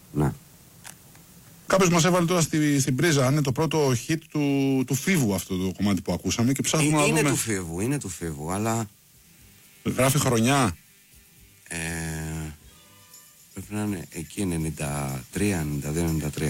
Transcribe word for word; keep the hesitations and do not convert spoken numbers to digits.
Ναι. Κάποιος μας έβαλε τώρα στη, στην πρίζα, αν είναι το πρώτο hit του, του Φίβου αυτό το κομμάτι που ακούσαμε και ψάχνουμε Ε, να είναι δούμε. του Φίβου, είναι του Φίβου, αλλά... Γράφει χρονιά. Ε, πρέπει να είναι εκεί ενενήντα τρία, ενενήντα δύο, ενενήντα τρία.